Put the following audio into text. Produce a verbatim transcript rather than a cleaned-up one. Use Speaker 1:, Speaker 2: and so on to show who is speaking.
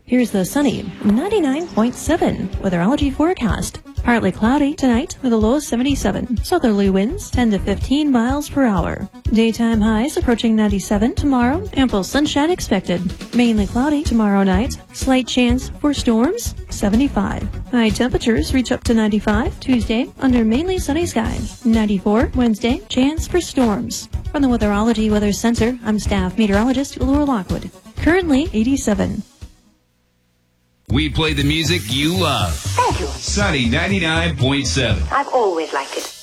Speaker 1: Here's the sunny ninety-nine point seven weatherology forecast. Partly cloudy tonight with a low of seventy-seven. Southerly winds ten to fifteen miles per hour. Daytime highs approaching ninety-seven tomorrow. Ample sunshine expected. Mainly cloudy tomorrow night. Slight chance for storms, seventy-five. High temperatures reach up to ninety-five Tuesday under mainly sunny skies. ninety-four Wednesday, chance for storms. From the Weatherology Weather Center, I'm staff meteorologist Laura Lockwood. Currently eighty-seven.
Speaker 2: We play the music you love.
Speaker 3: Thank you.
Speaker 2: Sunny ninety-nine point seven.
Speaker 3: I've always liked it.